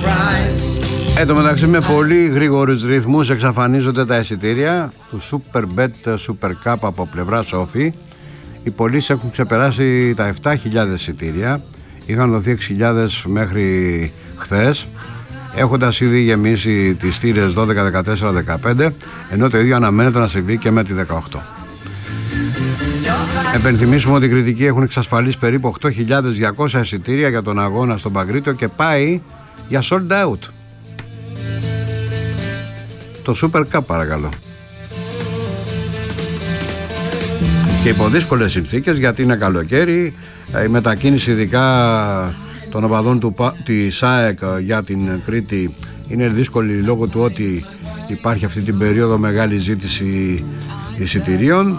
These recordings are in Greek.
Εν τω μεταξύ, με πολύ γρήγορους ρυθμούς εξαφανίζονται τα εισιτήρια του Superbet Super Cup από πλευρά Όφη. Οι πωλήσεις έχουν ξεπεράσει τα 7.000 εισιτήρια. Είχαν δοθεί 6.000 μέχρι χθες, έχοντας ήδη γεμίσει τις θύρες 12, 14, 15, ενώ το ίδιο αναμένεται να συμβεί και με τη 18. Επενθυμίσουμε ότι οι κριτικοί έχουν εξασφαλίσει περίπου 8.200 εισιτήρια για τον αγώνα στον Παγκρίτιο και πάει για sold out. Το Super Cup, παρακαλώ. Και υπό δύσκολες συνθήκες, γιατί είναι καλοκαίρι, η μετακίνηση ειδικά των οπαδών της ΑΕΚ για την Κρήτη είναι δύσκολη λόγω του ότι υπάρχει αυτή την περίοδο μεγάλη ζήτηση εισιτηρίων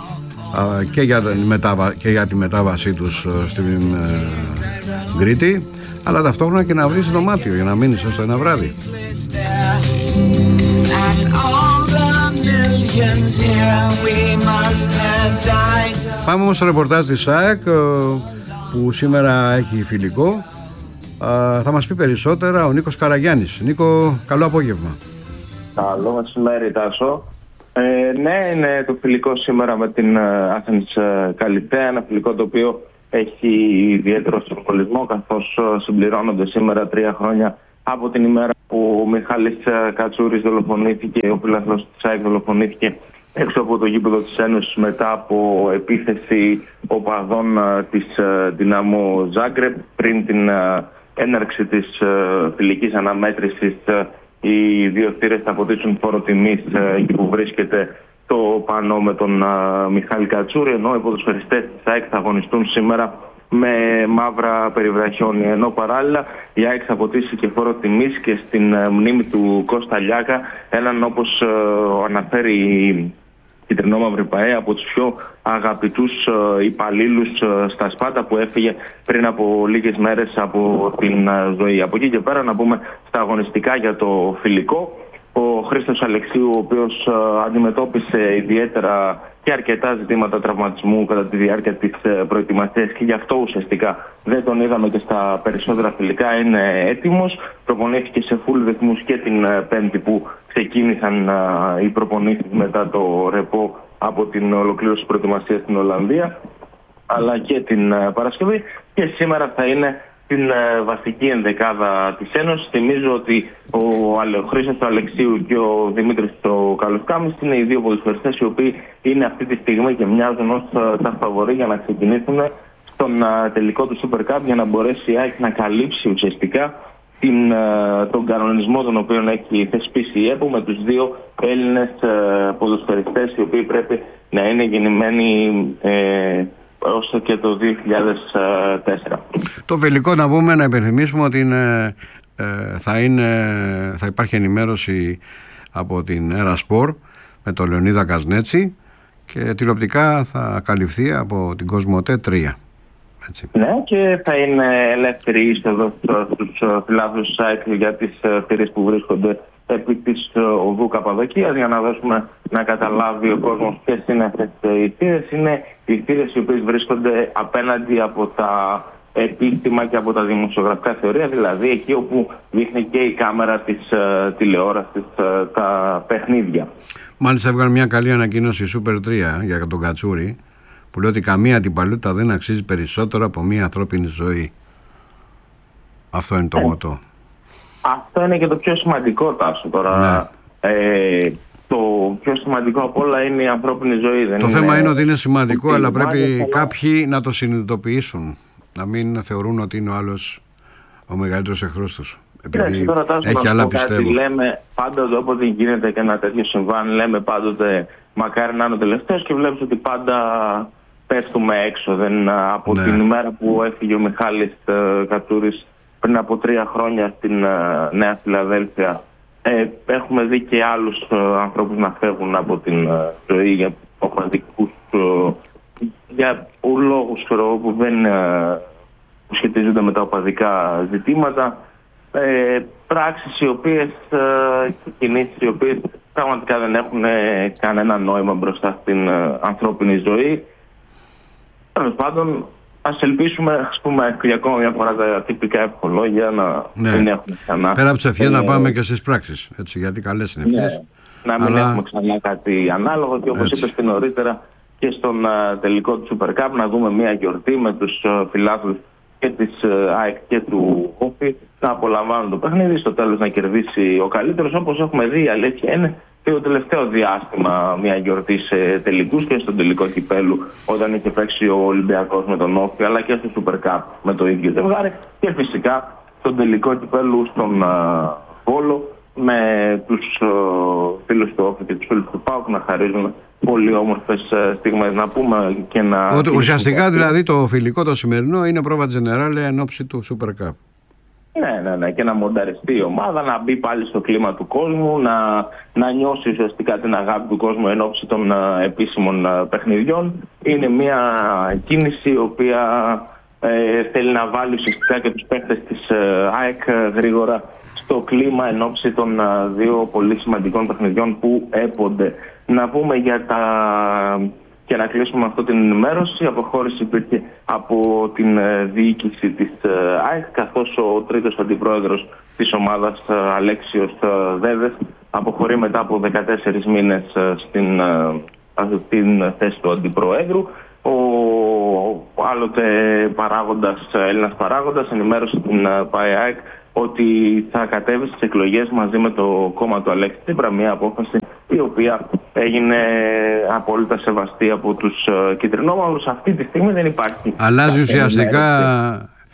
και για τη μετάβασή τους στην Κρήτη, αλλά ταυτόχρονα και να βρεις δωμάτιο για να μείνεις ως ένα βράδυ. Πάμε όμως στο ρεπορτάζ της ΑΕΚ που σήμερα έχει φιλικό. Θα μας πει περισσότερα ο Νίκος Καραγιάννης. Νίκο, καλό απόγευμα. Καλό μεσημέρι, Τάσο. Ναι, είναι το φιλικό σήμερα με την Athens Καλυθέα. Ένα φιλικό το οποίο έχει ιδιαίτερο συμβολισμό, καθώς συμπληρώνονται σήμερα 3 χρόνια από την ημέρα που ο Μιχάλης Κατσούρης δολοφονήθηκε, ο φιλαθλός της ΑΕΚ δολοφονήθηκε έξω από το γήπεδο της Ένωσης μετά από επίθεση οπαδών της Δυναμό Ζάγκρεπ. Πριν την έναρξη της φιλικής αναμέτρησης, οι δύο θύρες θα αποτίσουν φόρο τιμής εκεί που βρίσκεται το πανό με τον Μιχάλη Κατσούρη, ενώ οι ποδοσφαιριστές της ΑΕΚ θα αγωνιστούν σήμερα με μαύρα περιβραχιόνια, ενώ παράλληλα η ΑΕΚ θα αποτίσει και φόρο τιμής και στην μνήμη του Κώστα Λιάκα, έναν, όπως αναφέρει η κυτρινόμαυρη ΠΑΕ, από τους πιο αγαπητούς υπαλλήλους στα Σπάτα, που έφυγε πριν από λίγες μέρες από την ζωή. Από εκεί και πέρα να πούμε στα αγωνιστικά για το φιλικό. Ο Χρήστος Αλεξίου, ο οποίος αντιμετώπισε ιδιαίτερα και αρκετά ζητήματα τραυματισμού κατά τη διάρκεια της προετοιμασίας και γι' αυτό ουσιαστικά δεν τον είδαμε και στα περισσότερα φιλικά, είναι έτοιμος. Προπονήθηκε σε full ρυθμούς και την Πέμπτη που ξεκίνησαν οι προπονήσεις μετά το ρεπό από την ολοκλήρωση της προετοιμασίας στην Ολλανδία, αλλά και την Παρασκευή, και σήμερα θα είναι στην βασική ενδεκάδα της Ένωσης. Θυμίζω ότι ο Χρήστος του Αλεξίου και ο Δημήτρης του Καλοσκάμης είναι οι δύο ποδοσφαιριστές οι οποίοι είναι αυτή τη στιγμή και μοιάζουν ως τα φαβορί για να ξεκινήσουν στον τελικό του Super Cup, για να μπορέσει η ΑΕΚ να καλύψει ουσιαστικά τον κανονισμό τον οποίο έχει θεσπίσει η ΕΠΟ, με τους δύο Έλληνες ποδοσφαιριστές οι οποίοι πρέπει να είναι γεννημένοι όσο και το 2004. Το φιλικό, να πούμε, να υπενθυμίσουμε ότι θα υπάρχει ενημέρωση από την Ερασπορ με τον Λεωνίδα Κασνέτσι και τηλεοπτικά θα καλυφθεί από την Κοσμοτέ 3. Έτσι. Ναι, και θα είναι ελεύθερη είσοδος στους φιλάθλους της ΑΕΚ για τις θύρες που βρίσκονται επί της οδού Καπαδοκίας, για να δώσουμε να καταλάβει ο κόσμος ποιες είναι αυτές οι θύρες. Είναι οι θύρες οι οποίες βρίσκονται απέναντι από τα επίσημα και από τα δημοσιογραφικά θεωρία, δηλαδή εκεί όπου δείχνει και η κάμερα της τηλεόρασης τα παιχνίδια. Μάλιστα έβγαλε μια καλή ανακοίνωση η Super 3 για τον Κατσούρη, που λέει ότι καμία αντιπαλούτα δεν αξίζει περισσότερο από μια ανθρώπινη ζωή. Αυτό είναι το μότο. Αυτό είναι και το πιο σημαντικό, Τάσο, τώρα. Ναι. Το πιο σημαντικό από όλα είναι η ανθρώπινη ζωή. Δεν θέμα είναι ότι είναι σημαντικό, αλλά πρέπει κάποιοι να το συνειδητοποιήσουν. Να μην θεωρούν ότι είναι ο άλλος ο μεγαλύτερος εχθρός τους. Επειδή τώρα, έχει άλλα πιστεύω. Λέμε πάντοτε, όποτε γίνεται και ένα τέτοιο συμβάν, λέμε πάντοτε μακάρι να είναι ο τελευταίος, και βλέπεις ότι πάντα πέφτουμε έξω. Από την ημέρα που έφυγε ο Μιχάλης Κατσούρης πριν από 3 χρόνια στην Νέα Φιλαδέλφια, έχουμε δει και άλλους ανθρώπους να φεύγουν από την ζωή για οπαδικούς, για λόγους που δεν σχετίζονται με τα οπαδικά ζητήματα, πράξεις οι οποίες και κινήσεις οι οποίες πραγματικά δεν έχουν κανένα νόημα μπροστά στην ανθρώπινη ζωή. Τέλος πάντων, Ας ελπίσουμε, ας πούμε, για ακόμα μια φορά τα τυπικά ευχολόγια να μην έχουμε ξανά. Πέρα από τις ευχές να πάμε και στις πράξεις, έτσι, γιατί καλές είναι ευχές. Να μην έχουμε ξανά κάτι ανάλογο και όπως είπες και νωρίτερα και στον τελικό του Super Cup να δούμε μια γιορτή με τους φιλάθλους και της ΑΕΚ και του Όφη να απολαμβάνουν το παιχνίδι, στο τέλος να κερδίσει ο καλύτερος, όπως έχουμε δει, η αλήθεια είναι και το τελευταίο διάστημα μια γιορτή σε τελικούς και στον τελικό κυπέλου όταν είχε παίξει ο Ολυμπιακός με τον Όφη, αλλά και στο Super Cup με το ίδιο ζευγάρι και φυσικά στον τελικό κυπέλου στον Βόλο με τους φίλους του Όφη και τους φίλους του ΠΑΟΚ να χαρίζουν πολύ όμορφες στιγμές, να πούμε και να... Ουσιαστικά δηλαδή το φιλικό το σημερινό είναι πρόβα τζενεράλε εν ώψη του Super Cup. Ναι, και να μονταριστεί η ομάδα, να μπει πάλι στο κλίμα του κόσμου, να νιώσει ουσιαστικά την αγάπη του κόσμου εν ώψη των επίσημων παιχνιδιών. Είναι μια κίνηση η οποία θέλει να βάλει ουσιαστικά και τους παίκτες της ΑΕΚ γρήγορα στο κλίμα εν ώψη των δύο πολύ σημαντικών παιχνιδιών που έπονται. Να πούμε και να κλείσουμε αυτό την ενημέρωση. Η αποχώρηση υπήρχε από την διοίκηση της ΑΕΚ, καθώς ο τρίτος αντιπρόεδρος της ομάδας, Αλέξιος Δέδες, αποχωρεί μετά από 14 μήνες στην θέση του αντιπροέδρου. Ο άλλοτε Έλληνας παράγοντας ενημέρωσε την ΠΑΕΑΕΚ ότι θα κατέβει στις εκλογές μαζί με το κόμμα του Αλέξη Τσίπρα, μια απόφαση η οποία έγινε απόλυτα σεβαστή από τους κυτρινόμαυρους. Αυτή τη στιγμή δεν υπάρχει. Αλλάζει ουσιαστικά